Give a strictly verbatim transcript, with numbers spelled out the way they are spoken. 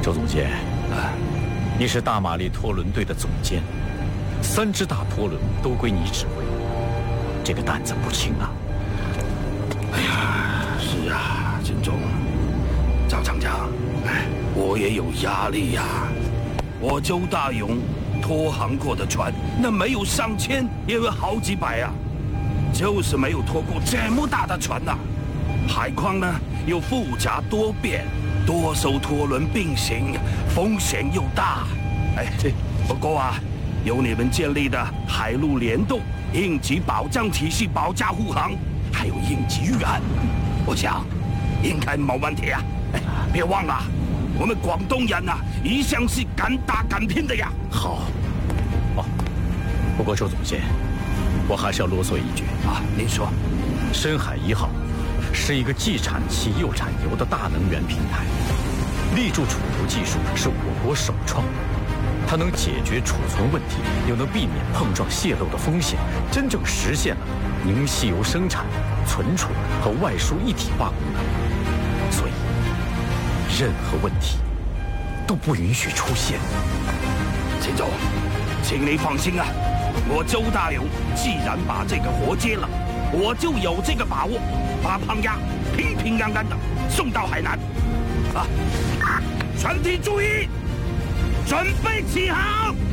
周总监，你是大马力拖轮队的总监，三只大拖轮都归你指挥，这个担子不轻啊。 哎呀，是啊，金总，赵厂长，哎，我也有压力呀、啊。我周大勇拖航过的船，那没有上千，也有好几百啊，就是没有拖过这么大的船呐、啊。海况呢又复杂多变，多艘拖轮并行，风险又大。哎，不过啊，有你们建立的海陆联动应急保障体系保驾护航，还有应急预案，我想应该没问题啊。哎，别忘了，我们广东人啊，一向是敢打敢拼的呀。 好，哦，不过周总监，我还是要啰嗦一句啊，您说， 深海一号是一个既产气又产油的大能源平台，立柱储油技术是我国首创，它能解决储存问题，又能避免碰撞泄漏的风险，真正实现了凝稀油生产、存储和外输一体化功能。所以，任何问题都不允许出现。 秦总，请您放心啊，我周大勇既然把这个活接了，我就有这个把握，把胖丫平平安安的送到海南。啊，全体注意，准备起航。